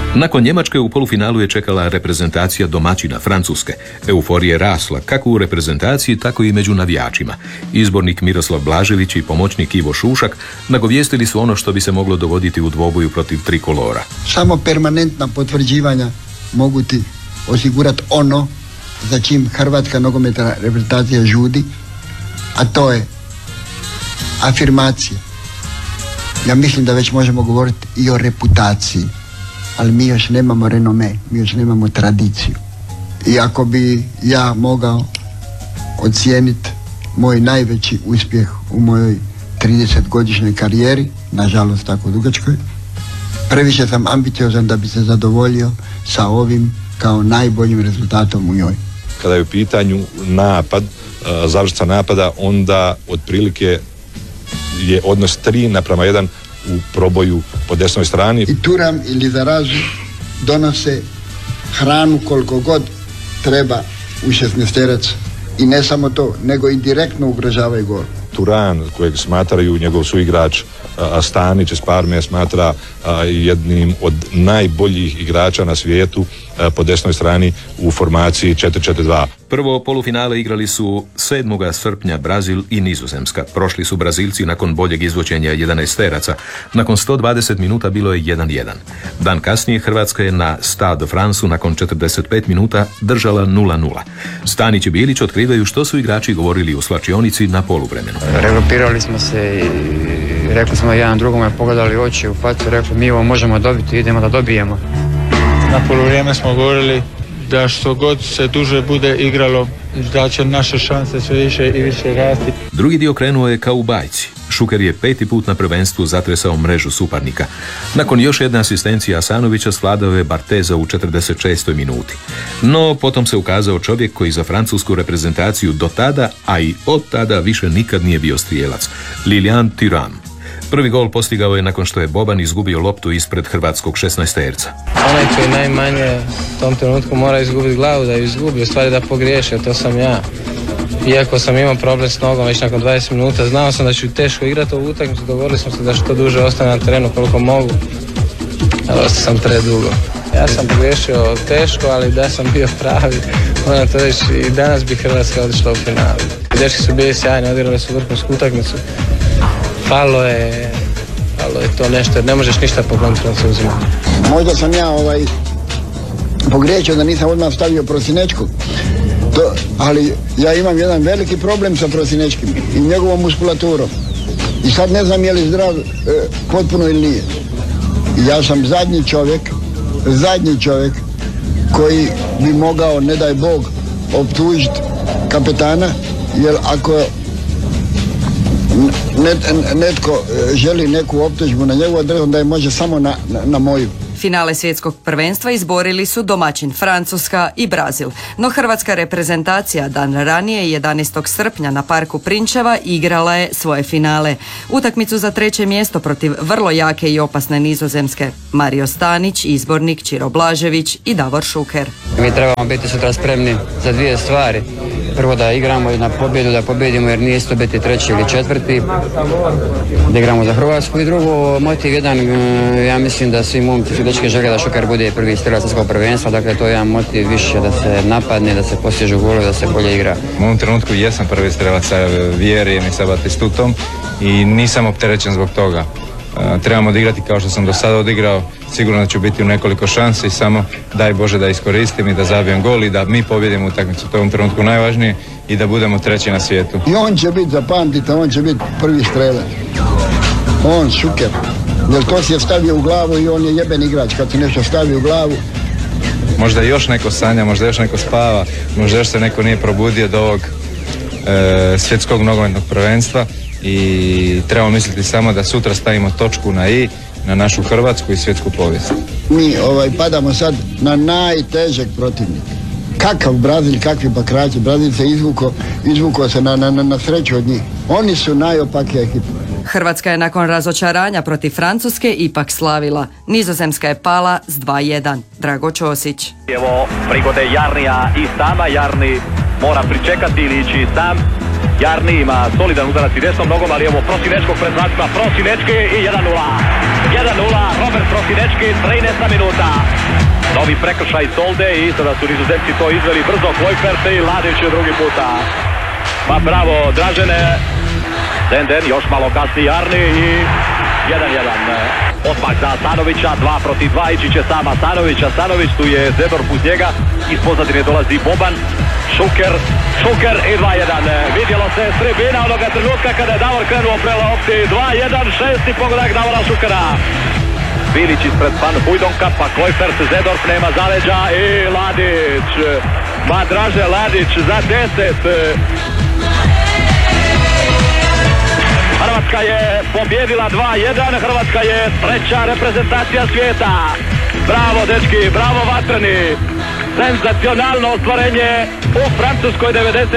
Nakon Njemačke u polufinalu je čekala reprezentacija domaćina Francuske. Euforija je rasla kako u reprezentaciji, tako i među navijačima. Izbornik Miroslav Blažević i pomoćnik Ivo Šušak nagovijestili su ono što bi se moglo dogoditi u dvoboju protiv trikolora. Samo permanentna potvrđivanja mogu ti osigurati ono za čim hrvatska nogometna reprezentacija žudi, a to je afirmacija. Ja mislim da već možemo govoriti i o reputaciji, ali mi još nemamo renome, mi još nemamo tradiciju. I ako bi ja mogao ocijeniti moj najveći uspjeh u mojoj 30-godišnjoj karijeri, nažalost tako dugačkoj, previše sam ambiciozan da bi se zadovoljio sa ovim kao najboljim rezultatom u njoj. Kada je u pitanju napad, završnica napada, onda otprilike je odnos 3:1 u proboju po desnoj strani. I Turam ili Zarazu donose hranu koliko god treba u 16-terac. I ne samo to, nego i direktno ugrožavaju gol. Turan, kojeg smatraju njegov suigrač Stanić iz Parme, smatra jednim od najboljih igrača na svijetu po desnoj strani u formaciji 4-4-2. Prvo polufinale igrali su 7. srpnja Brazil i Nizozemska. Prošli su Brazilci nakon boljeg izvođenja 11-teraca. Nakon 120 minuta bilo je 1:1. Dan kasnije Hrvatska je na Stade de France nakon 45 minuta držala 0:0. Stanić i Bilić otkrivaju što su igrači govorili u slačionici na poluvremenu. Regrupirali smo se i rekli smo jedan drugome, pogledali oči u facu, rekli mi ovo možemo dobiti, idemo da dobijemo. Na poluvrijeme smo govorili da što god se duže bude igralo, da će naše šanse sve više i više rasti. Drugi dio krenuo je kao u bajci. Šuker je 5. put na prvenstvu zatresao mrežu suparnika. Nakon još jedne asistencije Asanovića svladao je Barteza u 46. minuti. No, potom se ukazao čovjek koji za francusku reprezentaciju do tada, a i od tada više nikad nije bio strijelac. Lilian Thuram. Prvi gol postigao je nakon što je Boban izgubio loptu ispred hrvatskog 16-terca. Onaj koji najmanje u tom trenutku mora izgubiti glavu da ju izgubi, u stvari da pogriješi, a to sam ja. Iako sam imao problem s nogom već nakon 20 minuta, znao sam da ću teško igrati ovu utakmicu, dogovorili smo se da što duže ostane na terenu koliko mogu, ali ostao sam predugo. Ja sam pogriješio teško, ali da sam bio pravi, moram to reći, i danas bi Hrvatska otišla u finalu. Dečki su bili sjajni, odigrali su vrhunsku utakmicu. Falo je to nešto, jer ne možeš ništa pokloniti Francuzima. Možda sam ja pogriješio da nisam odmah stavio Prosinečku, ali ja imam jedan veliki problem sa Prosinečkim i njegovom muskulaturom. I sad ne znam je li zdrav potpuno ili nije. Ja sam zadnji čovjek koji bi mogao, ne daj Bog, optužiti kapetana, jer ako netko želi neku optužbu na njegovu adresu, onda je može samo na moju. Finale svjetskog prvenstva izborili su domaćin Francuska i Brazil, no hrvatska reprezentacija dan ranije 11. srpnja na parku Prinčeva igrala je svoje finale. Utakmicu za 3. mjesto protiv vrlo jake i opasne Nizozemske. Mario Stanić, izbornik Čiro Blažević i Davor Šuker. Mi trebamo biti sutra spremni za dvije stvari. Prvo da igramo na pobjedu, da pobjedimo jer nije isto biti 3. ili 4. Da igramo za Hrvatsku. I drugo, motiv jedan, ja mislim da svi momci su dečki žele da Šuker bude prvi strelac svjetskog prvenstva, dakle to je jedan motiv više da se napadne, da se postižu golove, da se bolje igra. U ovom trenutku jesam prvi strelac sa Vjerijem i sa Batistutom i nisam opterećen zbog toga. Trebamo odigrati kao što sam do sada odigrao, sigurno da ću biti u nekoliko šansi i samo daj Bože da iskoristim i da zabijem gol i da mi pobjedimo utakmicu, to je u ovom trenutku najvažnije i da budemo 3. na svijetu. I on će biti, zapamtite, on će biti prvi strelac. On, Šuker. Jer to si je stavio u glavu i on je jeben igrač kad si nešto stavi u glavu. Možda još neko sanja, možda još neko spava, možda još se neko nije probudio do ovog svjetskog nogometnog prvenstva i trebamo misliti samo da sutra stavimo točku na i na našu hrvatsku i svjetsku povijest. Mi padamo sad na najtežeg protivnika. Kakav Brazil, kakvi bakraći. Brazil se izvukao se na sreću od njih. Oni su najopakija ekipa. Hrvatska je nakon razočaranja protiv Francuske ipak slavila. Nizozemska je pala s 2:1. Drago Ćosić. Evo prigode Jarnija i sama Jarni mora pričekati ili ići sam. Jarni ima solidan udarac i desnom nogom, ali evo Prosinečkog pred vracima, Prosinečke i 1:0. 1:0, Robert Prosinečki, 13 minuta. Novi prekršaj Solde i sada su Nizozemci to izveli brzo. Klojfert i Ladić drugi puta. Pa bravo Dražene. Denden, još malo kasnije Jarni i 1:1. Odmah za Asanovića, 2 protiv 2, ići će sam Asanović. Asanović, tu je Zedorf uz njega. Iz pozadine dolazi Boban. Šuker i 2:1. Vidjelo se s tribina onoga trenutka kada je Davor krenuo prema lopti. 2:1, 6. pogodak Davora Šukera. Bilić ispred Van Hujdonka, pa Klojfert, Zedorf nema zaleđa i Ladić. Ma Draže Ladić za 10. Hrvatska je pobjedila 2:1, Hrvatska je treća reprezentacija svijeta. Bravo dečki, bravo vatreni. Senzacionalno ostvarenje u Francuskoj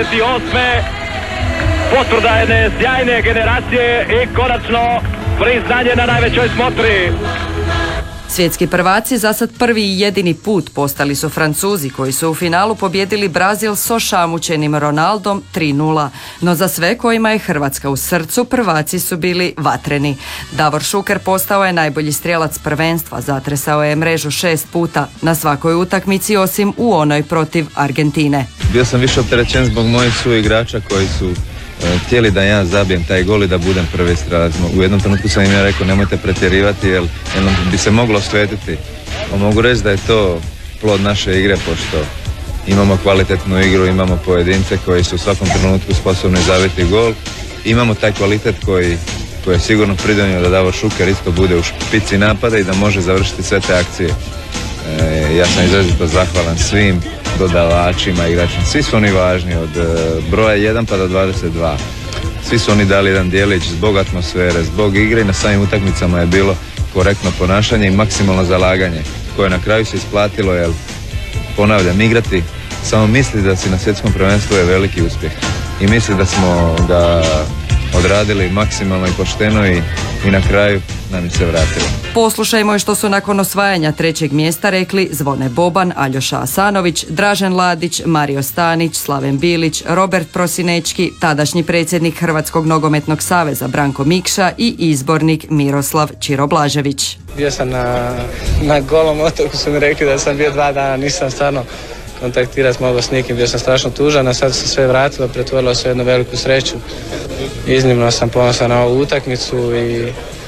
98. Potvrda jedne sjajne generacije i konačno priznanje na najvećoj smotri. Svjetski prvaci za sad prvi i jedini put postali su Francuzi koji su u finalu pobijedili Brazil s ošamućenim Ronaldom 3:0. No za sve kojima je Hrvatska u srcu, prvaci su bili vatreni. Davor Šuker postao je najbolji strijelac prvenstva, zatresao je mrežu 6 puta na svakoj utakmici osim u onoj protiv Argentine. Bio sam više opterećen zbog mojih suigrača koji su htjeli da ja zabijem taj gol i da budem prvi strijelac. U jednom trenutku sam im ja rekao nemojte pretjerivati jer bi se moglo osvetiti. Mogu reći da je to plod naše igre pošto imamo kvalitetnu igru, imamo pojedince koji su u svakom trenutku sposobni zabiti gol. Imamo taj kvalitet koji je sigurno pridonio da Davor Šuker isto bude u špici napada i da može završiti sve te akcije. Ja sam izrazito zahvalan svim dodavačima, igračima. Svi su oni važni od broja 1 pa do 22. Svi su oni dali jedan dijelić zbog atmosfere, zbog igre i na samim utakmicama je bilo korektno ponašanje i maksimalno zalaganje koje na kraju se isplatilo jer, ponavljam, igrati samo misli da si na svjetskom prvenstvu je veliki uspjeh i misli da smo ga odradili maksimalno i pošteno i na kraju nam se vratilo. Poslušajmo što su nakon osvajanja 3. mjesta rekli Zvone Boban, Aljoša Asanović, Dražen Ladić, Mario Stanić, Slaven Bilić, Robert Prosinečki, tadašnji predsjednik Hrvatskog nogometnog saveza Branko Mikša i izbornik Miroslav Čiro-Blažević. Bio sam na Golom otoku, su mi rekli da sam bio 2 dana, nisam stvarno kontaktirati mogao s nikim, bio sam strašno tužan, a sad se sve vratilo, pretvorilo se u jednu veliku sreću. Iznimno sam ponosan na ovu utakmicu i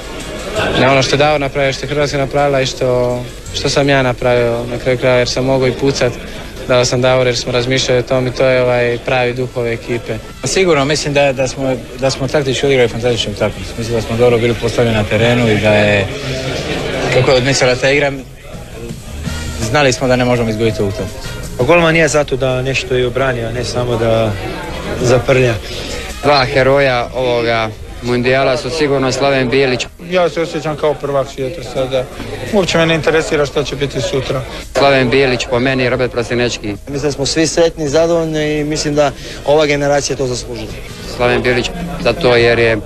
na ono što je Davor napravio, što je Hrvatska napravila i što sam ja napravio na kraju kraja jer sam mogao i pucat. Dao sam Davor jer smo razmišljali o tom i to je pravi duh ove ekipe. Sigurno mislim da smo taktički odigrali fantastičnu utakmicu. Mislim da smo dobro bili postavljeni na terenu i da je, kako je odmicala ta igra, znali smo da ne možemo izgubiti ovu utakmicu. Golman je zato da nešto i obrani, a ne samo da zaprlja. 2 heroja ovoga mundijala su sigurno Slaven Bilić. Ja se osjećam kao prvak svijeta sada. Uopće me ne interesira što će biti sutra. Slaven Bilić po meni i Robert Prosinečki. Mislim da smo svi sretni, zadovoljni i mislim da ova generacija to zaslužila. Slaven Bilić zato jer je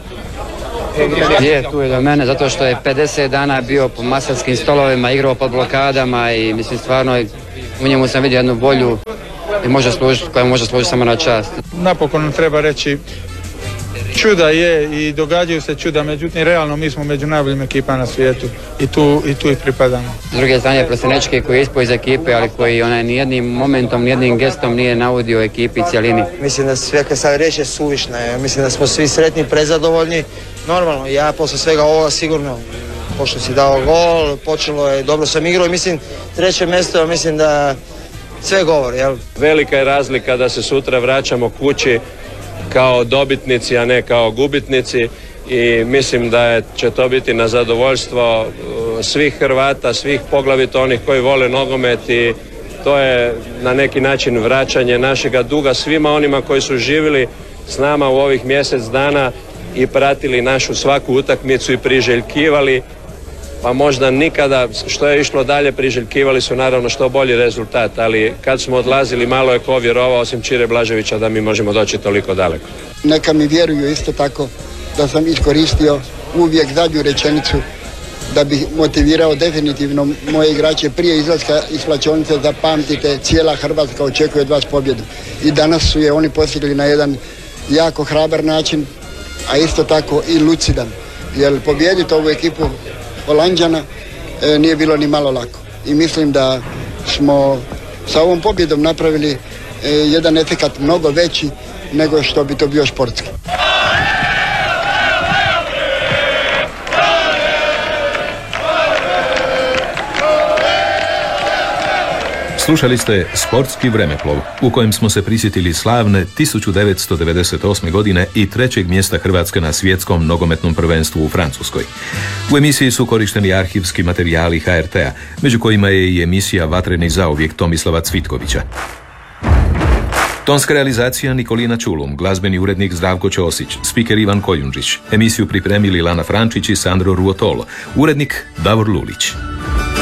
tu je do mene, zato što je 50 dana bio po masarskim stolovima, igrao pod blokadama i mislim stvarno u njemu sam vidio jednu bolju koja može služiti samo na čast. Napokon treba reći čuda je i događaju se čuda, međutim realno mi smo među najboljim ekipama na svijetu i tu ih pripadamo. S druge strane Prosinečki koji je ispao iz ekipe, ali koji nijednim momentom, nijednim gestom nije navodio ekipi cijelini. Mislim da sve kad sad reći je suvišna, mislim da smo svi sretni, prezadovoljni. Normalno, ja posle svega ovoga sigurno, pošto si dao gol, počelo je, dobro sam igrao i mislim 3. mjesto, mislim da sve govori, jel? Velika je razlika da se sutra vraćamo kući kao dobitnici, a ne kao gubitnici i mislim da će to biti na zadovoljstvo svih Hrvata, svih poglavito onih koji vole nogomet i to je na neki način vraćanje našega duga svima onima koji su živjeli s nama u ovih mjesec dana i pratili našu svaku utakmicu i priželjkivali, pa možda nikada što je išlo dalje priželjkivali su naravno što bolji rezultat, ali kad smo odlazili malo je ko vjerovao osim Čire Blaževića da mi možemo doći toliko daleko. Neka mi vjeruju isto tako da sam iskoristio uvijek zadnju rečenicu da bih motivirao definitivno moje igrače prije izlaska iz slačionice. Zapamtite, cijela Hrvatska očekuje od vas pobjedu i danas su je oni postigli na jedan jako hrabar način, a isto tako i lucidan, jer pobijediti ovu ekipu Holanđana nije bilo ni malo lako. I mislim da smo sa ovom pobjedom napravili jedan efekat mnogo veći nego što bi to bio športski. Slušali ste Sportski vremeplov u kojem smo se prisjetili slavne 1998. godine i 3. mjesta Hrvatske na svjetskom nogometnom prvenstvu u Francuskoj. U emisiji su korišteni arhivski materijali HRT-a, među kojima je i emisija Vatreni zauvijek Tomislava Cvitkovića. Tonska realizacija Nikolina Čulum, glazbeni urednik Zdravko Ćosić, spiker Ivan Kojundžić, emisiju pripremili Lana Frančić i Sandro Ruotolo, urednik Davor Lulić.